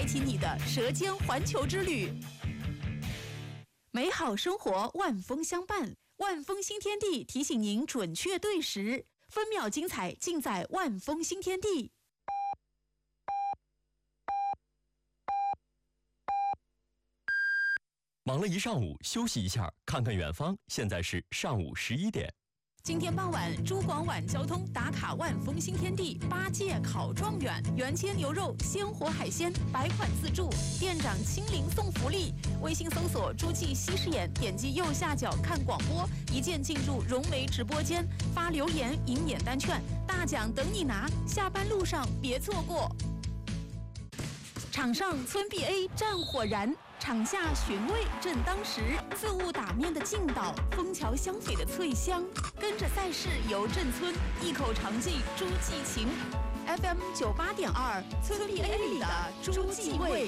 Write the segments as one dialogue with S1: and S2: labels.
S1: 开启你的舌尖环球之旅。美好生活万风相伴，万风新天地提醒您准确对时，分秒精彩尽在万风新天地。
S2: 忙了一上午，休息一下，看看远方。现在是上午11点。
S1: 今天傍晚，珠广晚交通打卡万丰新天地8届考状元，原切牛肉、鲜活海鲜100款自助，店长亲临送福利。微信搜索“诸暨西施眼”，点击右下角看广播，一键进入融媒直播间，发留言赢免单券，大奖等你拿。下班路上别错过。场上村 BA 战火燃。场下寻味正当时，自物打面的劲道，枫桥香榧的脆香，跟着赛事游镇村，一口尝尽诸暨情。FM 98.2，村 BA 里的诸暨味。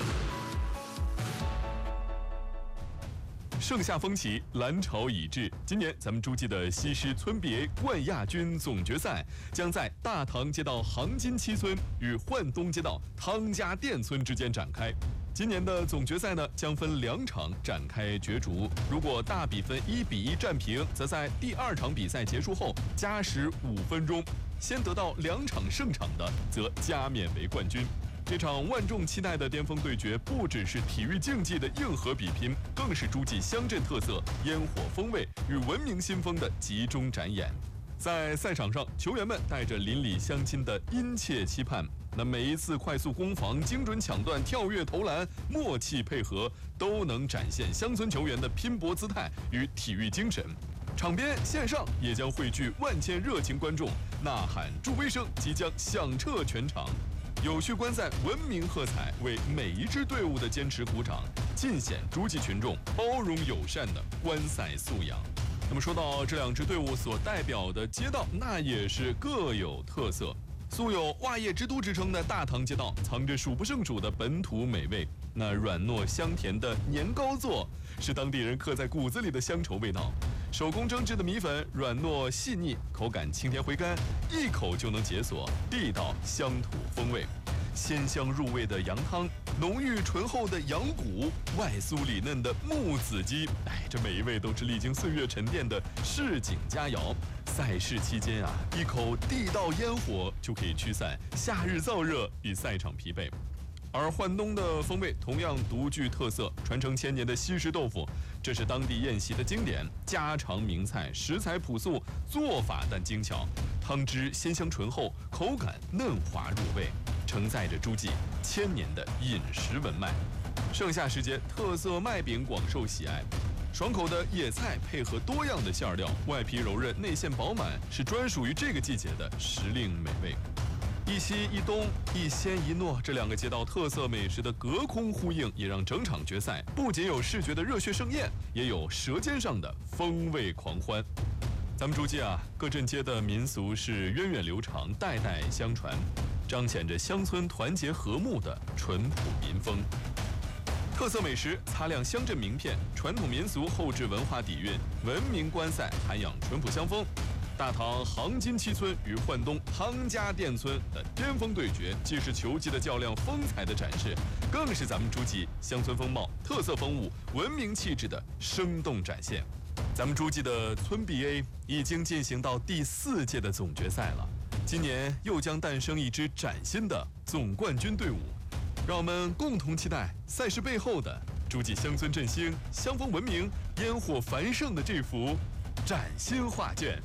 S3: 盛夏风起，蓝潮已至。今年咱们诸暨的西施村 BA 冠亚军总决赛将在大塘街道杭金七村与浣东街道汤家店村之间展开。今年的总决赛呢，将分2场展开角逐。如果大比分1-1战平，则在第2场比赛结束后加时5分钟，先得到2场胜场的，则加冕为冠军。这场万众期待的巅峰对决，不只是体育竞技的硬核比拼，更是诸暨乡镇特色、烟火风味与文明新风的集中展演。在赛场上，球员们带着邻里乡亲的殷切期盼，那每一次快速攻防、精准抢断、跳跃投篮、默契配合，都能展现乡村球员的拼搏姿态与体育精神。场边线上也将汇聚万千热情观众，呐喊助威声即将响彻全场。有序观赛，文明喝彩，为每一支队伍的坚持鼓掌，尽显诸暨群众包容友善的观赛素养。那么说到这2支队伍所代表的街道，那也是各有特色。素有袜业之都之称的大塘街道，藏着数不胜数的本土美味。那软糯香甜的年糕做，是当地人刻在骨子里的乡愁味道。手工蒸制的米粉软糯细腻，口感清甜回甘，一口就能解锁地道乡土风味。鲜香入味的羊汤，浓郁醇厚的羊骨，外酥里嫩的木子鸡，这每一味都是历经岁月沉淀的市井佳肴。赛事期间一口地道烟火就可以驱散夏日燥热与赛场疲惫。而浣东的风味同样独具特色，传承1000年的西施豆腐，这是当地宴席的经典，家常名菜，食材朴素，做法但精巧，汤汁鲜香醇厚，口感嫩滑入味，承载着诸暨1000年的饮食文脉。盛夏时节，特色麦饼广受喜爱，爽口的野菜配合多样的馅料，外皮柔韧，内馅饱满，是专属于这个季节的时令美味。一西一东，一鲜一糯，这2个街道特色美食的隔空呼应，也让整场决赛不仅有视觉的热血盛宴，也有舌尖上的风味狂欢。咱们诸暨各镇街的民俗是源远流长，代代相传，彰显着乡村团结和睦的淳朴民风。特色美食擦亮乡镇名片，传统民俗后置文化底蕴，文明观赛涵养淳朴乡风。大塘杭金七村与浣东汤家店村的巅峰对决，既是球技的较量、风采的展示，更是咱们诸暨乡村风貌、特色风物、文明气质的生动展现。咱们诸暨的村 BA 已经进行到第4届的总决赛了，今年又将诞生一支崭新的总冠军队伍，让我们共同期待赛事背后的诸暨乡村振兴、乡风文明、烟火繁盛的这幅崭新画卷。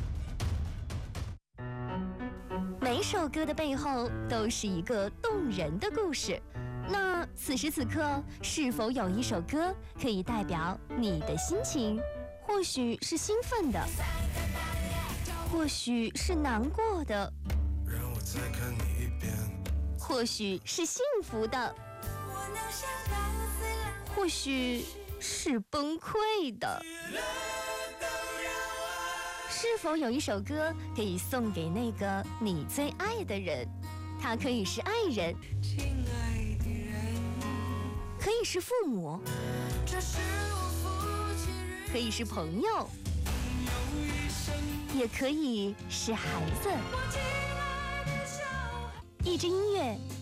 S4: 每首歌的背后都是一个动人的故事。那此时此刻，是否有一首歌可以代表你的心情？或许是兴奋的，或许是难过的，或许是幸福的，或许是崩溃的。是否有一首歌可以送给那个你最爱的人？他可以是爱人，可以是父母，可以是朋友，也可以是孩子。一支音乐，